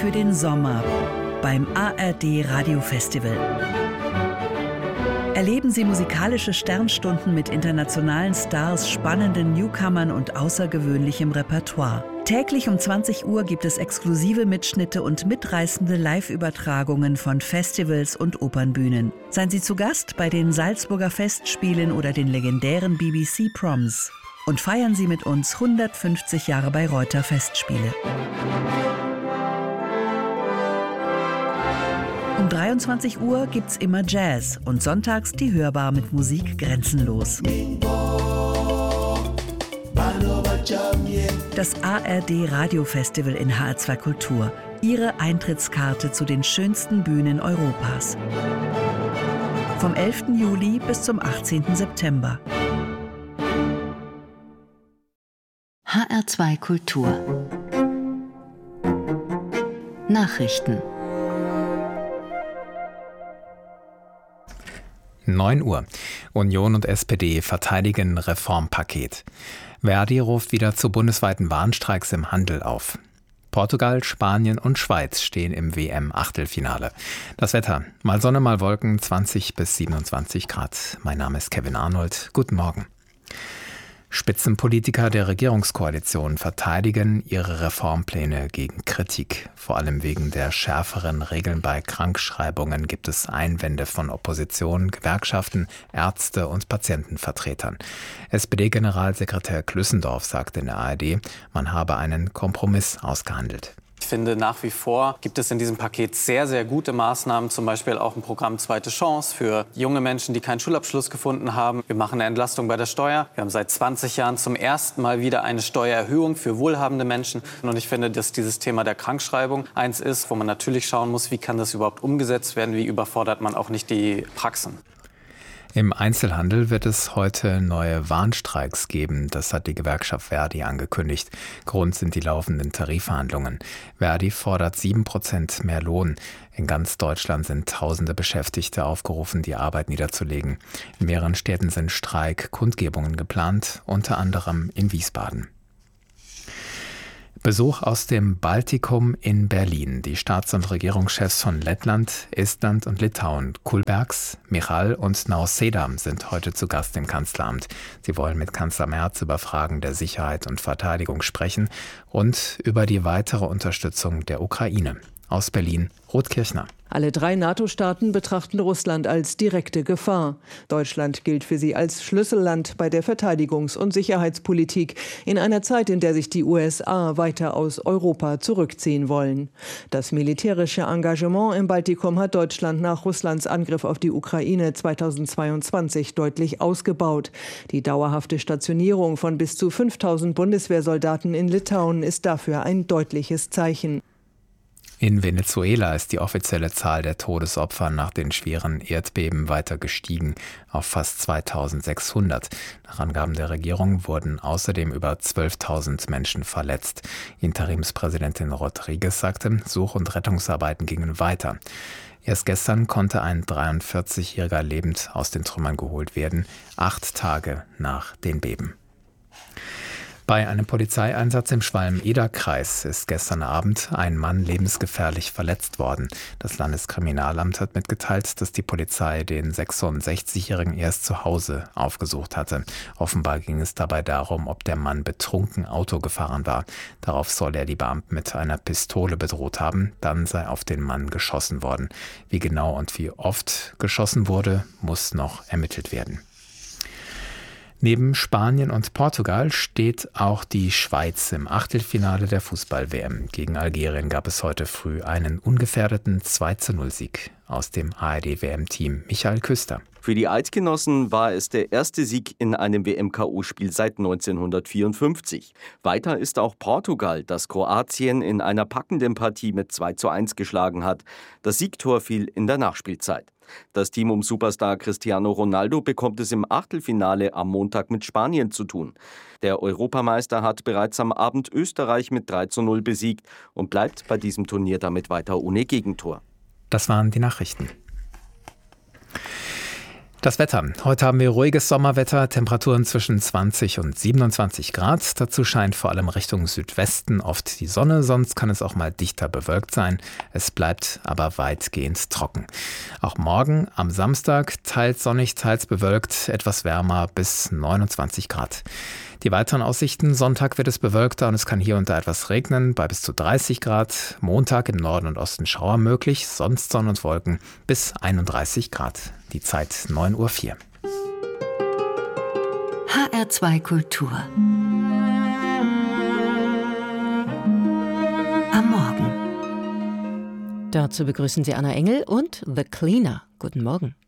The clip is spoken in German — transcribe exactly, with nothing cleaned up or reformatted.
für den Sommer beim A R D Radiofestival. Erleben Sie musikalische Sternstunden mit internationalen Stars, spannenden Newcomern und außergewöhnlichem Repertoire. Täglich um zwanzig Uhr gibt es exklusive Mitschnitte und mitreißende Live-Übertragungen von Festivals und Opernbühnen. Seien Sie zu Gast bei den Salzburger Festspielen oder den legendären B B C Proms. Und feiern Sie mit uns hundertfünfzig Jahre Bayreuther Festspiele. Um dreiundzwanzig Uhr gibt's immer Jazz und sonntags die Hörbar mit Musik grenzenlos. Das A R D Radiofestival in H R zwei Kultur. Ihre Eintrittskarte zu den schönsten Bühnen Europas. Vom elften Juli bis zum achtzehnten September. H R zwei Kultur. Nachrichten. neun Uhr. Union und S P D verteidigen Reformpaket. Verdi ruft wieder zu bundesweiten Warnstreiks im Handel auf. Portugal, Spanien und Schweiz stehen im W M-Achtelfinale. Das Wetter: mal Sonne, mal Wolken, zwanzig bis siebenundzwanzig Grad. Mein Name ist Kevin Arnold. Guten Morgen. Spitzenpolitiker der Regierungskoalition verteidigen ihre Reformpläne gegen Kritik. Vor allem wegen der schärferen Regeln bei Krankschreibungen gibt es Einwände von Opposition, Gewerkschaften, Ärzte und Patientenvertretern. S P D-Generalsekretär Klüssendorf sagte in der A R D, man habe einen Kompromiss ausgehandelt. Ich finde, nach wie vor gibt es in diesem Paket sehr, sehr gute Maßnahmen, zum Beispiel auch ein Programm Zweite Chance für junge Menschen, die keinen Schulabschluss gefunden haben. Wir machen eine Entlastung bei der Steuer. Wir haben seit zwanzig Jahren zum ersten Mal wieder eine Steuererhöhung für wohlhabende Menschen. Und ich finde, dass dieses Thema der Krankschreibung eins ist, wo man natürlich schauen muss, wie kann das überhaupt umgesetzt werden, wie überfordert man auch nicht die Praxen. Im Einzelhandel wird es heute neue Warnstreiks geben. Das hat die Gewerkschaft Verdi angekündigt. Grund sind die laufenden Tarifverhandlungen. Verdi fordert sieben Prozent mehr Lohn. In ganz Deutschland sind tausende Beschäftigte aufgerufen, die Arbeit niederzulegen. In mehreren Städten sind Streik-Kundgebungen geplant, unter anderem in Wiesbaden. Besuch aus dem Baltikum in Berlin. Die Staats- und Regierungschefs von Lettland, Estland und Litauen, Kulbergs, Michal und Nausėda, sind heute zu Gast im Kanzleramt. Sie wollen mit Kanzler Merz über Fragen der Sicherheit und Verteidigung sprechen und über die weitere Unterstützung der Ukraine. Aus Berlin, Ruth Kirchner. Alle drei NATO-Staaten betrachten Russland als direkte Gefahr. Deutschland gilt für sie als Schlüsselland bei der Verteidigungs- und Sicherheitspolitik in einer Zeit, in der sich die U S A weiter aus Europa zurückziehen wollen. Das militärische Engagement im Baltikum hat Deutschland nach Russlands Angriff auf die Ukraine zweitausendzweiundzwanzig deutlich ausgebaut. Die dauerhafte Stationierung von bis zu fünftausend Bundeswehrsoldaten in Litauen ist dafür ein deutliches Zeichen. In Venezuela ist die offizielle Zahl der Todesopfer nach den schweren Erdbeben weiter gestiegen auf fast zweitausendsechshundert. Nach Angaben der Regierung wurden außerdem über zwölftausend Menschen verletzt. Interimspräsidentin Rodriguez sagte, Such- und Rettungsarbeiten gingen weiter. Erst gestern konnte ein dreiundvierzigjähriger lebend aus den Trümmern geholt werden, acht Tage nach den Beben. Bei einem Polizeieinsatz im Schwalm-Eder-Kreis ist gestern Abend ein Mann lebensgefährlich verletzt worden. Das Landeskriminalamt hat mitgeteilt, dass die Polizei den sechsundsechzigjährigen erst zu Hause aufgesucht hatte. Offenbar ging es dabei darum, ob der Mann betrunken Auto gefahren war. Darauf soll er die Beamten mit einer Pistole bedroht haben. Dann sei auf den Mann geschossen worden. Wie genau und wie oft geschossen wurde, muss noch ermittelt werden. Neben Spanien und Portugal steht auch die Schweiz im Achtelfinale der Fußball-W M. Gegen Algerien gab es heute früh einen ungefährdeten zwei zu null Sieg aus dem A R D-W M-Team. Michael Küster. Für die Eidgenossen war es der erste Sieg in einem W M-K O-Spiel seit neunzehnhundertvierundfünfzig. Weiter ist auch Portugal, das Kroatien in einer packenden Partie mit zwei zu eins geschlagen hat. Das Siegtor fiel in der Nachspielzeit. Das Team um Superstar Cristiano Ronaldo bekommt es im Achtelfinale am Montag mit Spanien zu tun. Der Europameister hat bereits am Abend Österreich mit drei zu null besiegt und bleibt bei diesem Turnier damit weiter ohne Gegentor. Das waren die Nachrichten. Das Wetter. Heute haben wir ruhiges Sommerwetter, Temperaturen zwischen zwanzig und siebenundzwanzig Grad. Dazu scheint vor allem Richtung Südwesten oft die Sonne, sonst kann es auch mal dichter bewölkt sein. Es bleibt aber weitgehend trocken. Auch morgen am Samstag teils sonnig, teils bewölkt, etwas wärmer bis neunundzwanzig Grad. Die weiteren Aussichten: Sonntag wird es bewölkter und es kann hier und da etwas regnen, bei bis zu dreißig Grad. Montag im Norden und Osten Schauer möglich, sonst Sonne und Wolken bis einunddreißig Grad. Die Zeit neun Uhr vier. H R zwei Kultur. Am Morgen. Dazu begrüßen Sie Anna Engel und The Cleaner. Guten Morgen.